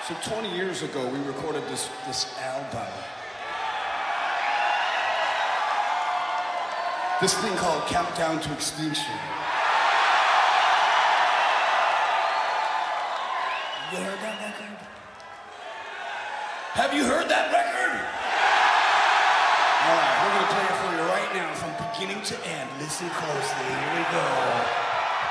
So 20 years ago, we recorded this album. This thing called Countdown to Extinction. You heard that record? Have you heard that record? All right, we're gonna play it for you right now from beginning to end. Listen closely, here we go.